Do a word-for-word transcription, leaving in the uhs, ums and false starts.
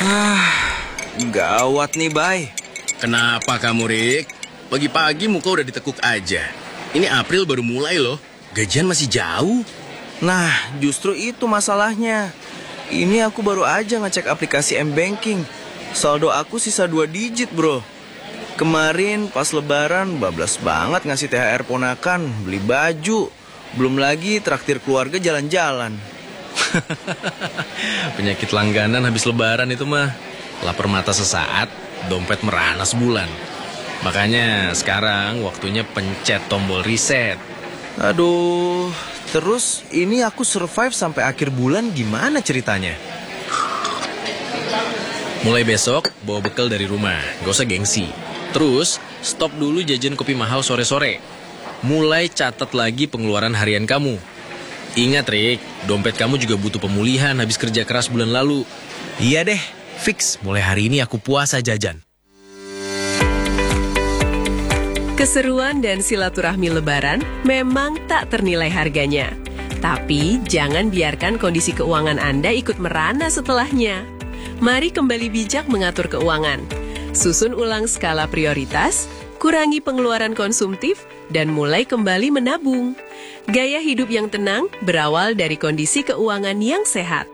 Ah, gawat nih, Bay. Kenapa kamu, Rik? Pagi-pagi muka udah ditekuk aja. Ini April baru mulai loh. Gajian masih jauh. Nah, justru itu masalahnya. Ini aku baru aja ngecek aplikasi M-Banking. Saldo aku sisa dua digit, bro. Kemarin pas lebaran bablas banget ngasih T H R ponakan, beli baju. Belum lagi traktir keluarga jalan-jalan. Penyakit langganan habis lebaran itu mah. Lapar mata sesaat, dompet merana sebulan. Makanya sekarang waktunya pencet tombol reset. Aduh, terus ini aku survive sampai akhir bulan gimana ceritanya? Mulai besok bawa bekal dari rumah, gak usah gengsi. Terus stop dulu jajan kopi mahal sore-sore. Mulai catat lagi pengeluaran harian kamu. Ingat, Rik, dompet kamu juga butuh pemulihan habis kerja keras bulan lalu. Iya deh, fix mulai hari ini aku puasa jajan. Keseruan dan silaturahmi lebaran memang tak ternilai harganya. Tapi jangan biarkan kondisi keuangan Anda ikut merana setelahnya. Mari kembali bijak mengatur keuangan. Susun ulang skala prioritas, kurangi pengeluaran konsumtif, dan mulai kembali menabung. Gaya hidup yang tenang berawal dari kondisi keuangan yang sehat.